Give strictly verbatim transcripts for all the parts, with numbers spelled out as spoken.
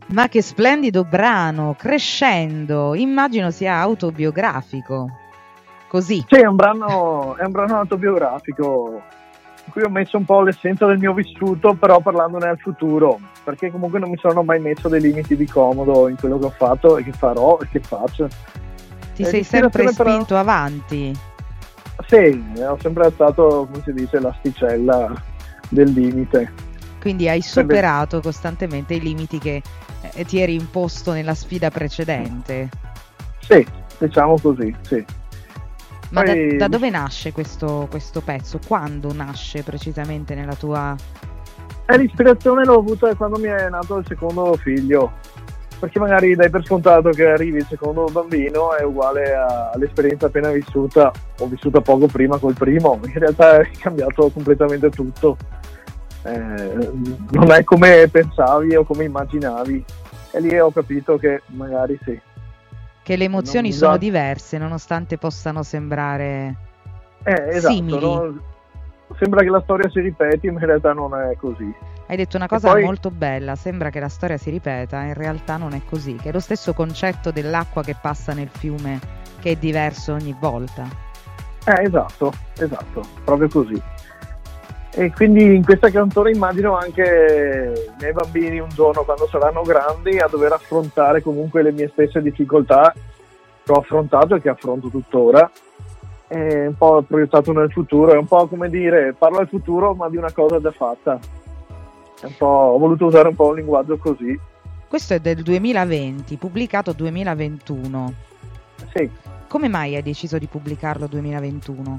Ma che splendido brano, Crescendo, immagino sia autobiografico, così. Sì, è un brano, è un brano autobiografico in cui ho messo un po' l'essenza del mio vissuto, però parlandone al futuro, perché comunque non mi sono mai messo dei limiti di comodo in quello che ho fatto e che farò e che faccio. Ti E sei sempre l'ispirazione però- spinto avanti. Sì, ho sempre alzato, come si dice, l'asticella del limite. Quindi hai superato costantemente i limiti che eh, ti eri imposto nella sfida precedente. Sì, diciamo così, sì. Ma da, Poi- da dove nasce questo, questo pezzo? Quando nasce precisamente nella tua... E l'ispirazione l'ho avuta quando mi è nato il secondo figlio, perché magari dai per scontato che arrivi il secondo bambino è uguale a- all'esperienza appena vissuta, ho vissuta poco prima col primo, in realtà è cambiato completamente tutto, eh, non è come pensavi o come immaginavi, e lì ho capito che magari sì. Che le emozioni Non- sono non- diverse, nonostante possano sembrare Eh, esatto, simili. no? Sembra che la storia si ripeti, ma in realtà non è così. Hai detto una E cosa poi- molto bella, sembra che la storia si ripeta, in realtà non è così, che è lo stesso concetto dell'acqua che passa nel fiume, che è diverso ogni volta. Eh, esatto, esatto, proprio così. E quindi in questa canzone immagino anche i miei bambini un giorno, quando saranno grandi, a dover affrontare comunque le mie stesse difficoltà che ho affrontato e che affronto tuttora. È un po' proiettato nel futuro, è un po' come dire, parlo al futuro ma di una cosa già fatta. È un po', ho voluto usare un po' un linguaggio così. Questo è del duemilaventi, pubblicato duemilaventuno. Sì, Come mai hai deciso di pubblicarlo duemilaventuno?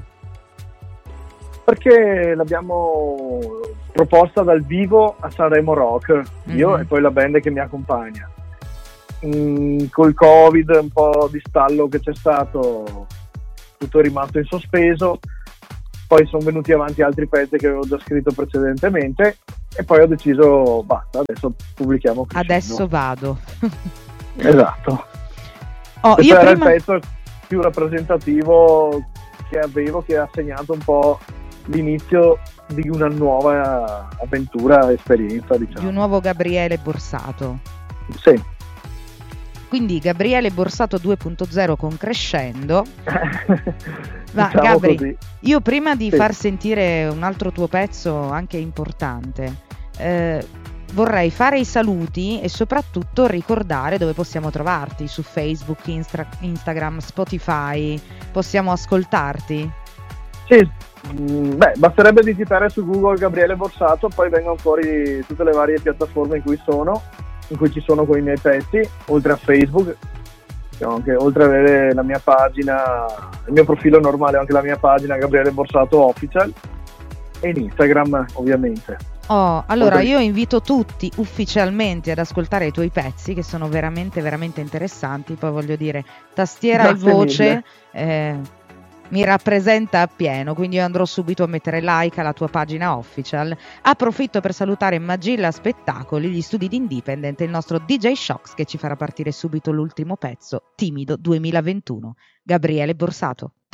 perché l'abbiamo proposta dal vivo a Sanremo Rock, io Mhm. e poi la band che mi accompagna. Mm, col Covid, un po' di stallo che c'è stato, tutto è rimasto in sospeso, poi sono venuti avanti altri pezzi che avevo già scritto precedentemente e poi ho deciso basta, adesso pubblichiamo Crescendo. Adesso vado. Esatto. Oh, Questo io era prima... il pezzo più rappresentativo che avevo, che ha segnato un po' l'inizio di una nuova avventura, esperienza, diciamo. di un nuovo Gabriele Borsato. Sì. Quindi Gabriele Borsato due punto zero con Crescendo. Ma Diciamo Gabri, così. io prima di Sì. far sentire un altro tuo pezzo anche importante, eh, vorrei fare i saluti e soprattutto ricordare dove possiamo trovarti, su Facebook, Instra- Instagram, Spotify, possiamo ascoltarti? Sì, mm, beh, basterebbe digitare su Google Gabriele Borsato, poi vengono fuori tutte le varie piattaforme in cui sono, in cui ci sono con i miei pezzi, oltre a Facebook, che ho anche, oltre ad avere la mia pagina, il mio profilo normale, ho anche la mia pagina Gabriele Borsato Official, e in Instagram ovviamente. Oh, allora Oltre- io invito tutti ufficialmente ad ascoltare i tuoi pezzi che sono veramente veramente interessanti, poi voglio dire, tastiera Grazie e voce mille. eh, mi rappresenta appieno, quindi io andrò subito a mettere like alla tua pagina official. Approfitto per salutare Magilla Spettacoli, gli studi di Independent e il nostro D J Shocks che ci farà partire subito l'ultimo pezzo, Timido duemilaventuno, Gabriele Borsato.